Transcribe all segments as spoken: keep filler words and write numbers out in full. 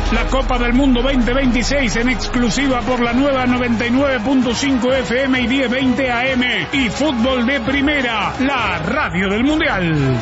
La Copa del Mundo veinte veintiséis en exclusiva por la nueva noventa y nueve punto cinco F M y diez veinte A M. Y Fútbol de Primera, la radio del Mundial.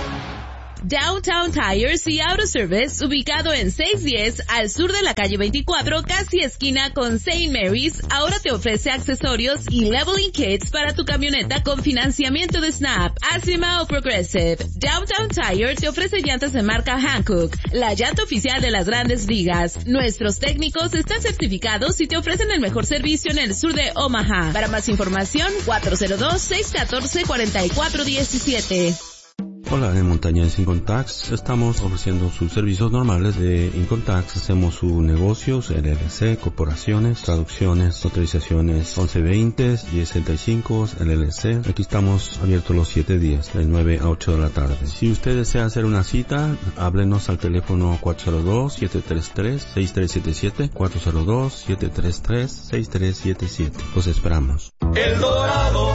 Downtown Tires y Auto Service, ubicado en seiscientos diez al sur de la calle veinticuatro, casi esquina con Saint Mary's, ahora te ofrece accesorios y leveling kits para tu camioneta con financiamiento de Snap, Acima o Progressive. Downtown Tire te ofrece llantas de marca Hankook, la llanta oficial de las grandes ligas. Nuestros técnicos están certificados y te ofrecen el mejor servicio en el sur de Omaha. Para más información, cuatro cero dos, seis uno cuatro, cuatro cuatro uno siete. Hola, en Montañas Income Tax estamos ofreciendo sus servicios normales de Income Tax. Hacemos sus negocios, L L C, corporaciones, traducciones, autorizaciones once veinte, diez sesenta y cinco, L L C. Aquí estamos abiertos los siete días, de nueve a ocho de la tarde. Si usted desea hacer una cita, háblenos al teléfono cuatro cero dos, siete tres tres, seis tres siete siete, cuatro cero dos, siete tres tres, seis tres siete siete. Los esperamos. El Dorado,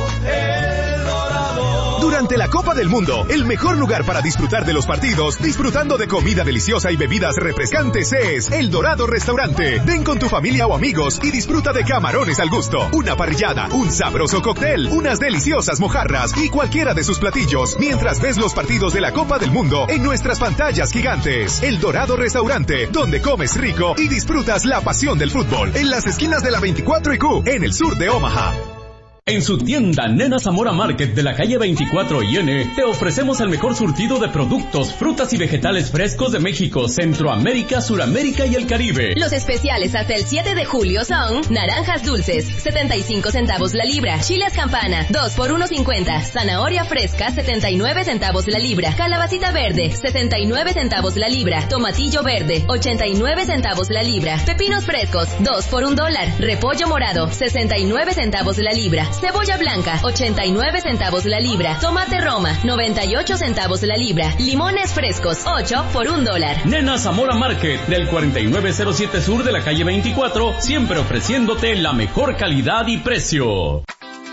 El Dorado. Durante la Copa del Mundo, el mejor lugar para disfrutar de los partidos, disfrutando de comida deliciosa y bebidas refrescantes es El Dorado Restaurante. Ven con tu familia o amigos y disfruta de camarones al gusto, una parrillada, un sabroso cóctel, unas deliciosas mojarras y cualquiera de sus platillos, mientras ves los partidos de la Copa del Mundo en nuestras pantallas gigantes. El Dorado Restaurante, donde comes rico y disfrutas la pasión del fútbol, en las esquinas de la veinticuatro y Q, en el sur de Omaha. En su tienda Nena Zamora Market de la calle veinticuatro y N, te ofrecemos el mejor surtido de productos, frutas y vegetales frescos de México, Centroamérica, Suramérica y el Caribe. Los especiales hasta el siete de julio son naranjas dulces, setenta y cinco centavos la libra, chiles campana, dos por uno cincuenta, zanahoria fresca, setenta y nueve centavos la libra, calabacita verde, setenta y nueve centavos la libra, tomatillo verde, ochenta y nueve centavos la libra, pepinos frescos, dos por un dólar, repollo morado, sesenta y nueve centavos la libra, cebolla blanca, ochenta y nueve centavos la libra, tomate Roma, noventa y ocho centavos la libra, limones frescos, ocho por un dólar. Nena Zamora Market, del cuarenta y nueve cero siete sur de la calle veinticuatro, siempre ofreciéndote la mejor calidad y precio.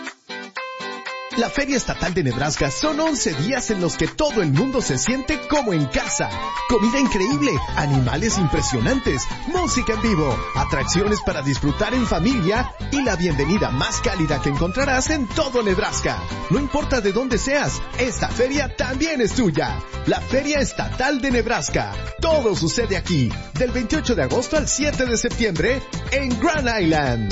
La Feria Estatal de Nebraska son once días en los que todo el mundo se siente como en casa. Comida increíble, animales impresionantes, música en vivo, atracciones para disfrutar en familia y la bienvenida más cálida que encontrarás en todo Nebraska. No importa de dónde seas, esta feria también es tuya. La Feria Estatal de Nebraska. Todo sucede aquí, del veintiocho de agosto al siete de septiembre en Grand Island.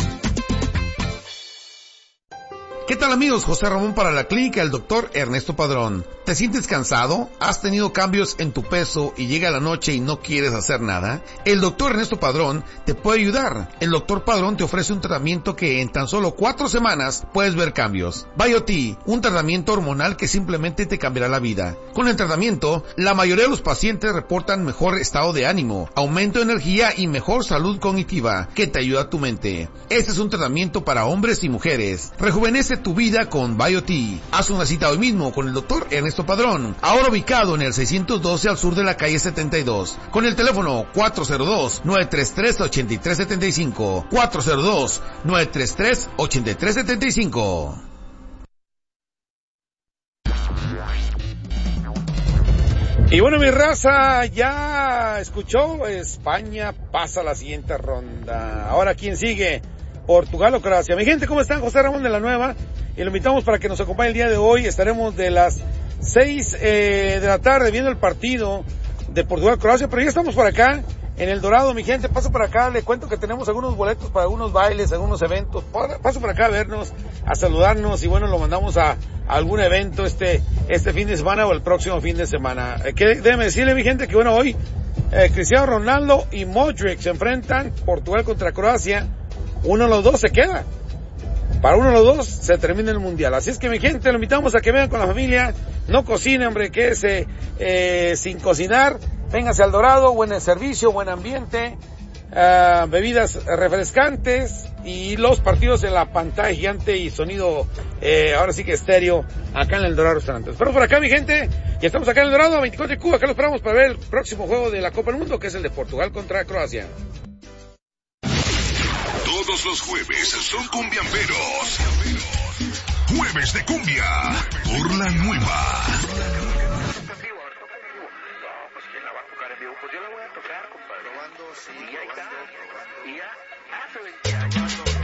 ¿Qué tal amigos? José Ramón para la clínica El Doctor Ernesto Padrón. ¿Te sientes cansado? ¿Has tenido cambios en tu peso y llega la noche y no quieres hacer nada? El Doctor Ernesto Padrón te puede ayudar. El Doctor Padrón te ofrece un tratamiento que en tan solo cuatro semanas puedes ver cambios. BioT, un tratamiento hormonal que simplemente te cambiará la vida. Con el tratamiento, la mayoría de los pacientes reportan mejor estado de ánimo, aumento de energía y mejor salud cognitiva, que te ayuda a tu mente. Este es un tratamiento para hombres y mujeres. Rejuvenece tu vida con BioT. Haz una cita hoy mismo con el Doctor Ernesto Padrón, ahora ubicado en el seiscientos doce al sur de la calle setenta y dos, con el teléfono cuatro cero dos, nueve tres tres, ocho tres siete cinco, cuatro cero dos, nueve tres tres, ocho tres siete cinco. Y bueno, mi raza, ya escuchó, España pasa a la siguiente ronda. Ahora, ¿quién sigue? Portugal o Croacia. Mi gente, ¿cómo están? José Ramón de la Nueva. Y lo invitamos para que nos acompañe el día de hoy. Estaremos de las seis eh, de la tarde viendo el partido de Portugal-Croacia. Pero ya estamos por acá, en El Dorado. Mi gente, paso por acá. Le cuento que tenemos algunos boletos para algunos bailes, algunos eventos. Paso por acá a vernos, a saludarnos. Y bueno, lo mandamos a, a algún evento este este fin de semana o el próximo fin de semana. Eh, que, déjeme decirle, mi gente, que bueno, hoy eh, Cristiano Ronaldo y Modric se enfrentan. Portugal contra Croacia. Uno de los dos se queda. Para uno de los dos se termina el mundial. Así es que mi gente, lo invitamos a que vengan con la familia. No cocinen, hombre, quédese eh, sin cocinar. Véngase al Dorado, buen servicio, buen ambiente, uh, bebidas refrescantes y los partidos en la pantalla gigante y sonido, eh, ahora sí que estéreo, acá en el Dorado Restaurante. Espero por acá, mi gente. Ya estamos acá en el Dorado, veinticuatro de Cuba. Acá lo esperamos para ver el próximo juego de la Copa del Mundo, que es el de Portugal contra Croacia. Todos los jueves son cumbiamberos. Jueves de cumbia por la Nueva. Y ahí está. Y ya, hace